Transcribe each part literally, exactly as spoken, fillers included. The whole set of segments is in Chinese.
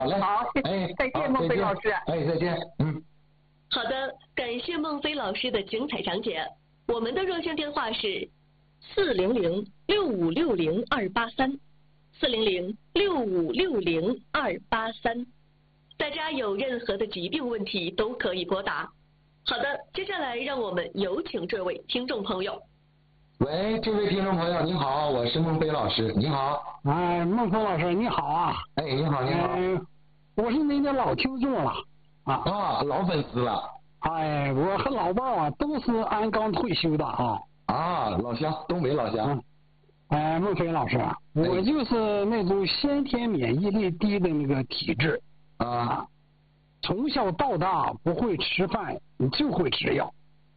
好嘞， 好， 哎， 再见，孟非老师。 哎，再见，嗯。 好的，感谢孟非老师的精彩讲解。我们的热线电话是四零零六五六零二八三，四零零六五六零二八三。大家有任何的疾病问题都可以拨打。好的，接下来让我们有请这位听众朋友。 喂，这位听众朋友，您好，我是孟非老师，您好。 哎，孟非老师，你好啊。 哎，你好，你好。 哎，我是您的老听众了。啊啊，老粉丝了。 哎，我和老伴啊都是鞍钢退休的啊。 啊，老乡，东北老乡。 嗯、哎，孟非老师，我就是那种先天免疫力低的那个体质啊，从小到大不会吃饭，你就会吃药。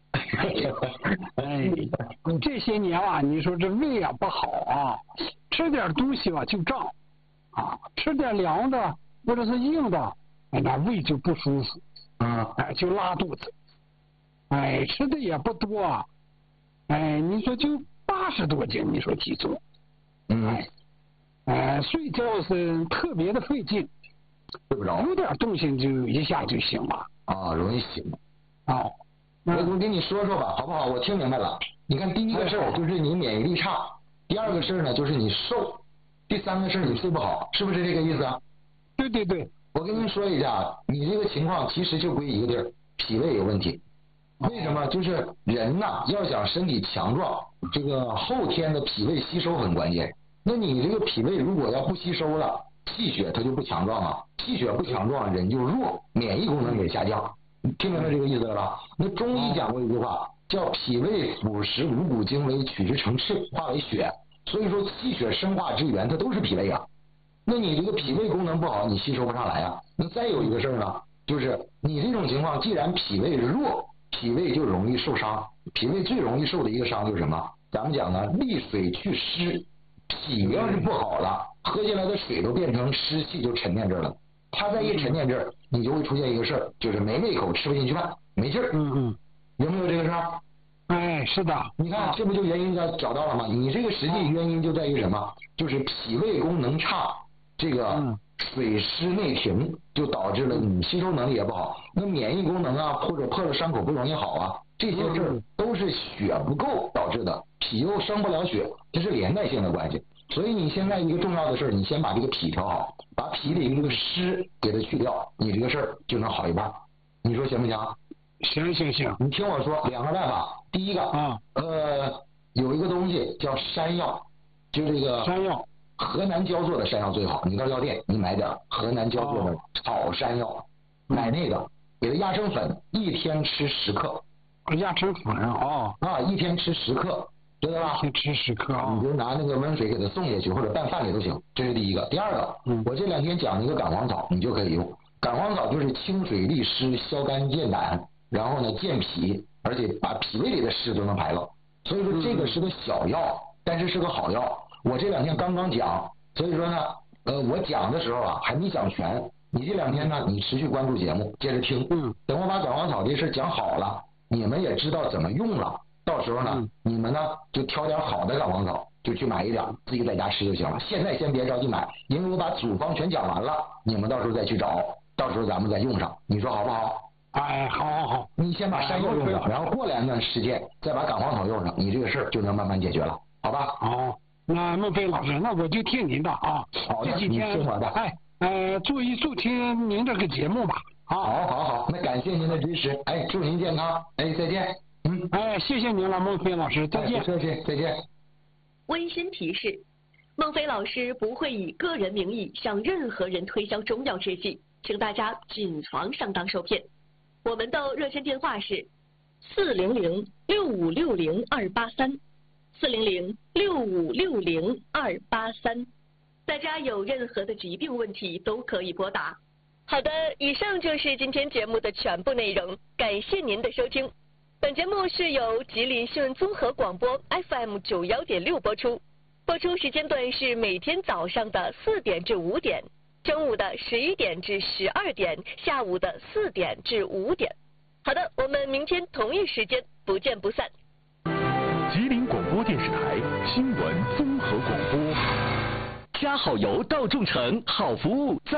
哎，你这些年啊，你说这胃啊不好啊，吃点东西吧就胀啊，吃点凉的或者是硬的，哎，那胃就不舒服， 啊， 哎，就拉肚子，哎，吃的也不多啊，哎，你说就八十多斤，你说体重， 嗯， 哎，哎，睡觉是特别的费劲， 睡不着， 有点动静就一下就醒了， 啊，容易醒， 啊。 我我跟你说说吧，好不好？我听明白了。你看，第一个事儿就是你免疫力差，第二个事儿呢就是你瘦，第三个事儿你睡不好，是不是这个意思啊？ 对对对， 我跟您说一下，你这个情况其实就归一个地儿，脾胃有问题。为什么？就是人呐，要想身体强壮，这个后天的脾胃吸收很关键。那你这个脾胃如果要不吸收了，气血它就不强壮啊，气血不强壮，人就弱，免疫功能也下降。听明白这个意思了吧？那中医讲过一句话，叫脾胃腐蚀五谷精微，取之成赤，化为血。所以说气血生化之源，它都是脾胃啊。那你这个脾胃功能不好，你吸收不上来啊。那再有一个事儿呢，就是你这种情况，既然脾胃弱，脾胃就容易受伤。脾胃最容易受的一个伤就是什么？咱们讲呢，利水祛湿。脾要是不好了，喝进来的水都变成湿气，就沉淀这儿了。它再一沉淀这儿，你就会出现一个事儿，就是没胃口，吃不进去饭，没劲儿。 嗯嗯， 有没有这个事儿？ 哎，是的。 你看，这不就原因找找到了吗？你这个实际原因就在于什么？就是脾胃功能差，这个水湿内停，就导致了你吸收能力也不好。那免疫功能啊，或者破了伤口不容易好啊，这些事儿都是血不够导致的，脾又生不了血，这是连带性的关系。所以你现在一个重要的事儿，你先把这个脾调好，把脾里这个湿给它去掉，你这个事儿就能好一半。你说行不行？ 行行行， 你听我说两个办法。第一个啊， 呃，有一个东西叫山药，就这个山药， 河南焦作的山药最好。你到药店你买点河南焦作的炒山药，哦、买那个，给它压成粉，一天吃十克。 压成粉啊啊，一天吃十克。知道吧？ 先吃十克啊！ 你就拿那个温水给它送下去，或者拌饭里都行。这是第一个。第二个，嗯、我这两天讲一个感黄草，你就可以用。感黄草就是清水利湿、消肝健胆，然后呢健脾，而且把脾胃里的湿都能排了。所以说这个是个小药，嗯、但是是个好药。我这两天刚刚讲，所以说呢，呃，我讲的时候啊还没讲全。你这两天呢，你持续关注节目，接着听。嗯。等我把感黄草这事讲好了，你们也知道怎么用了。到时候呢，嗯、你们呢就挑点好的感黄草，就去买一点，自己在家吃就行了。现在先别着急买，因为我把组方全讲完了，你们到时候再去找，到时候咱们再用上，你说好不好？ 哎，好好好， 你先把山药用上，然后过两段时间再把感黄草用上，你这个事儿就能慢慢解决了，好吧？ 好，那孟非老师，那我就听您的啊。 好的， 这几天你听我的。 哎，呃，注意收听您这个节目吧。 好，好，好，好，那感谢您的支持，哎，祝您健康，哎，再见。 嗯，哎，谢谢您了，孟非老师，再见。 不客气，再见。 温馨提示：孟非老师不会以个人名义向任何人推销中药制剂，请大家谨防上当受骗。我们的热线电话是四零零六五六零二八三，四零零六五六零二八三。大家有任何的疾病问题都可以拨打。好的，以上就是今天节目的全部内容，感谢您的收听。本节目是由吉林新闻综合广播 F M 九幺点六播出，播出时间段是每天早上的四点至五点，中午的十一点至十二点，下午的四点至五点。好的，我们明天同一时间不见不散。 吉林广播电视台新闻综合广播，加好油到众诚，好服务在。